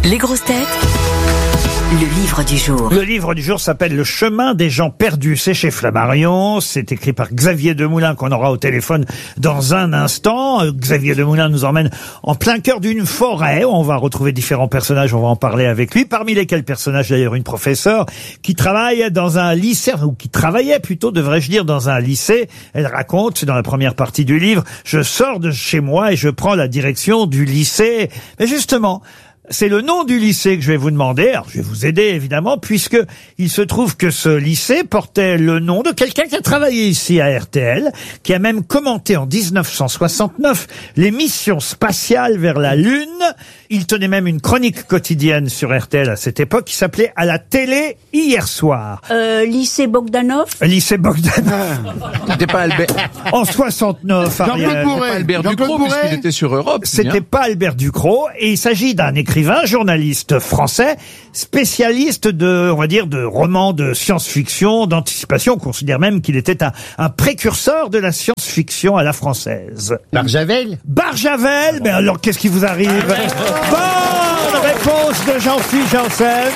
Les grosses têtes, le livre du jour. Le livre du jour s'appelle Le chemin des gens perdus. C'est chez Flammarion. C'est écrit par Xavier Demoulin qu'on aura au téléphone dans un instant. Xavier Demoulin nous emmène en plein cœur d'une forêt. On va retrouver différents personnages. On va en parler avec lui. Parmi lesquels personnages d'ailleurs une professeure qui travaille dans un lycée, ou qui travaillait plutôt, devrais-je dire, dans un lycée. Elle raconte dans la première partie du livre, je sors de chez moi et je prends la direction du lycée. Mais justement, c'est le nom du lycée que je vais vous demander. Alors, je vais vous aider, évidemment, puisque il se trouve que ce lycée portait le nom de quelqu'un qui a travaillé ici à RTL, qui a même commenté en 1969 les missions spatiales vers la Lune. Il tenait même une chronique quotidienne sur RTL à cette époque qui s'appelait À la télé hier soir. Lycée Bogdanov. Lycée Bogdanov. C'était pas Albert. En 69, Ariel. Albert Ducrot, puisqu'il était sur Europe. C'était pas Albert Ducrot, et il s'agit d'un écrivain, journaliste français, spécialiste de, on va dire, de romans de science-fiction, d'anticipation. On considère même qu'il était un précurseur de la science-fiction à la française. Barjavel. Barjavel, mais alors qu'est-ce qui vous arrive? Bonne réponse de Jean-Philippe Janssen.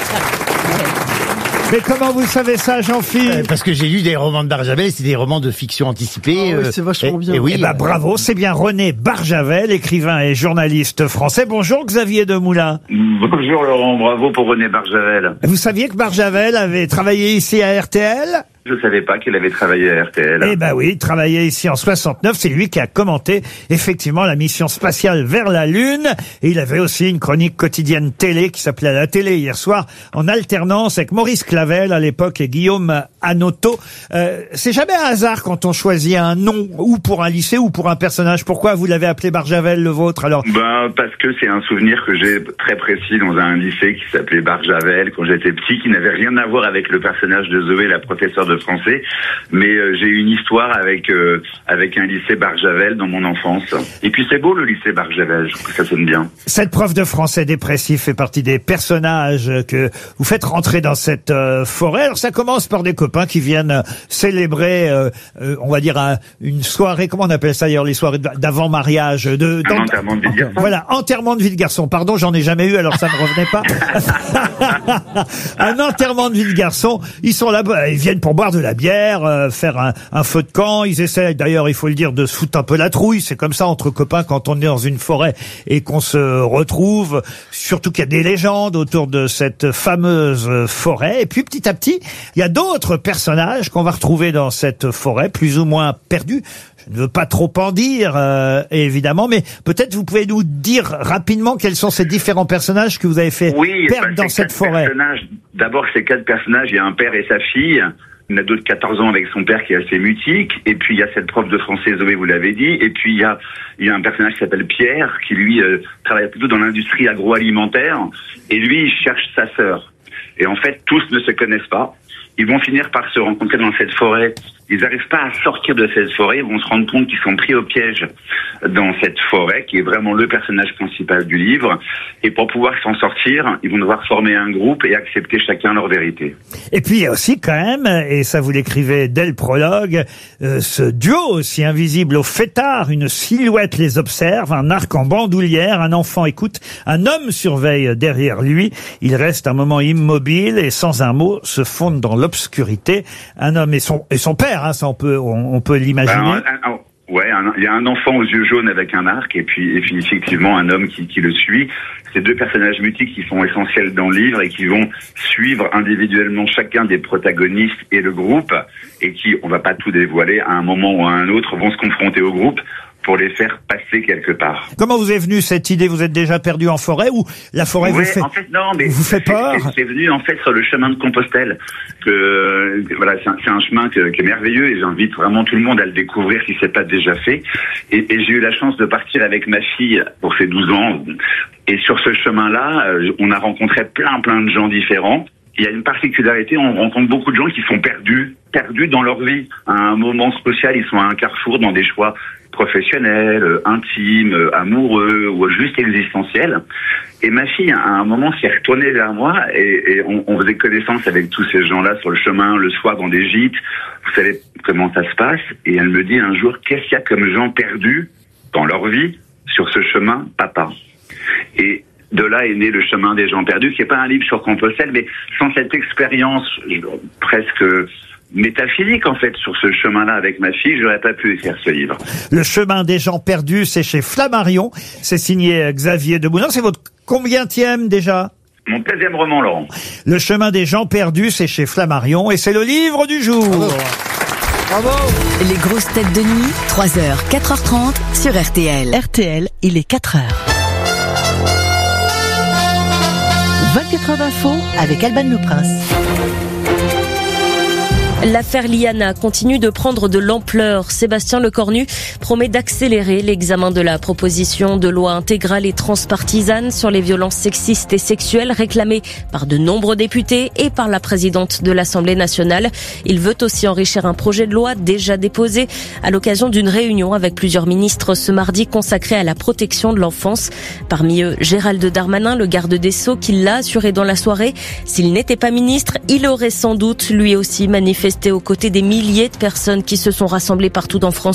Mais comment vous savez ça, Jean-Philippe? Parce que j'ai lu des romans de Barjavel, c'est des romans de fiction anticipée. Oui, c'est vachement bien. Et oui, bravo, c'est bien René Barjavel, écrivain et journaliste français. Bonjour Xavier Demoulin. Bonjour Laurent, bravo pour René Barjavel. Vous saviez que Barjavel avait travaillé ici à RTL? Je savais pas qu'il avait travaillé à RTL. Eh ben oui, il travaillait ici en 69. C'est lui qui a commenté effectivement la mission spatiale vers la Lune. Et il avait aussi une chronique quotidienne télé qui s'appelait À la télé hier soir, en alternance avec Maurice Clavel à l'époque et Guillaume Hanoteau. C'est jamais un hasard quand on choisit un nom, ou pour un lycée ou pour un personnage. Pourquoi vous l'avez appelé Barjavel, le vôtre, alors? Parce que c'est un souvenir que j'ai très précis dans un lycée qui s'appelait Barjavel quand j'étais petit, qui n'avait rien à voir avec le personnage de Zoé, la professeure de français, mais j'ai eu une histoire avec un lycée Barjavel dans mon enfance. Et puis c'est beau le lycée Barjavel, je trouve que ça sonne bien. Cette prof de français dépressif fait partie des personnages que vous faites rentrer dans cette forêt. Alors ça commence par des copains qui viennent célébrer, on va dire une soirée, comment on appelle ça d'ailleurs, les soirées d'avant mariage, un enterrement de vie de garçon. Voilà, enterrement de vie de garçon. Pardon, j'en ai jamais eu, alors ça ne revenait pas. Un enterrement de vie de garçon. Ils sont là, ils viennent pour boire de la bière, faire un feu de camp. Ils essaient d'ailleurs, il faut le dire, de se foutre un peu la trouille. C'est comme ça entre copains quand on est dans une forêt et qu'on se retrouve. Surtout qu'il y a des légendes autour de cette fameuse forêt. Et puis petit à petit, il y a d'autres personnages qu'on va retrouver dans cette forêt, plus ou moins perdus. Je ne veux pas trop en dire, évidemment, mais peut-être vous pouvez nous dire rapidement quels sont ces différents personnages que vous avez fait perdre dans cette forêt. D'abord, ces 4 personnages, il y a un père et sa fille. Il y en a d'autres 14 ans avec son père qui est assez mutique. Et puis, il y a cette prof de français, Zoé, vous l'avez dit. Et puis, il y a un personnage qui s'appelle Pierre, qui lui travaille plutôt dans l'industrie agroalimentaire. Et lui, il cherche sa sœur. Et en fait, tous ne se connaissent pas. Ils vont finir par se rencontrer dans cette forêt. Ils n'arrivent pas à sortir de cette forêt. Ils vont se rendre compte qu'ils sont pris au piège dans cette forêt, qui est vraiment le personnage principal du livre. Et pour pouvoir s'en sortir, ils vont devoir former un groupe et accepter chacun leur vérité. Et puis il y a aussi quand même, et ça vous l'écrivez dès le prologue, ce duo aussi invisible au fêtard. Une silhouette les observe, un arc en bandoulière, un enfant écoute, un homme surveille derrière lui. Il reste un moment immobile et sans un mot se fondent dans l'obscurité. Un homme et son père, hein, ça on peut l'imaginer. Il y a un enfant aux yeux jaunes avec un arc et puis effectivement un homme qui le suit. C'est 2 personnages mutiques qui sont essentiels dans le livre et qui vont suivre individuellement chacun des protagonistes et le groupe et qui, on va pas tout dévoiler, à un moment ou à un autre vont se confronter au groupe pour les faire passer quelque part. Comment vous est venue cette idée? Vous êtes déjà perdu en forêt ou la forêt vous fait peur? C'est venu en fait sur le chemin de Compostelle. C'est un chemin qui est merveilleux et j'invite vraiment tout le monde à le découvrir si c'est pas déjà fait. Et j'ai eu la chance de partir avec ma fille pour ses 12 ans. Et sur ce chemin-là, on a rencontré plein de gens différents. Il y a une particularité, on rencontre beaucoup de gens qui sont perdus dans leur vie. À un moment spécial, ils sont à un carrefour dans des choix professionnels, intimes, amoureux ou juste existentiels. Et ma fille, à un moment, s'est retournée vers moi et on faisait connaissance avec tous ces gens-là sur le chemin, le soir dans des gîtes. Vous savez comment ça se passe? Et elle me dit un jour, qu'est-ce qu'il y a comme gens perdus dans leur vie sur ce chemin, papa? Et de là est né Le Chemin des gens perdus, qui n'est pas un livre sur Compostelle, mais sans cette expérience presque métaphysique en fait sur ce chemin-là avec ma fille, j'aurais pas pu écrire ce livre. Le Chemin des gens perdus, c'est chez Flammarion, c'est signé Xavier Demoulin. C'est votre combienième déjà? Mon 13e roman, Laurent. Le Chemin des gens perdus, c'est chez Flammarion et c'est le livre du jour. Bravo. Les grosses têtes de nuit, 3h, 4h30 sur RTL. RTL, il est 4h. 24h d'info avec Alban Le Prince. L'affaire Liana continue de prendre de l'ampleur. Sébastien Lecornu promet d'accélérer l'examen de la proposition de loi intégrale et transpartisane sur les violences sexistes et sexuelles réclamée par de nombreux députés et par la présidente de l'Assemblée nationale. Il veut aussi enrichir un projet de loi déjà déposé à l'occasion d'une réunion avec plusieurs ministres ce mardi consacrée à la protection de l'enfance. Parmi eux, Gérald Darmanin, le garde des Sceaux, qui l'a assuré dans la soirée. S'il n'était pas ministre, il aurait sans doute lui aussi manifesté aux côtés des milliers de personnes qui se sont rassemblées partout en France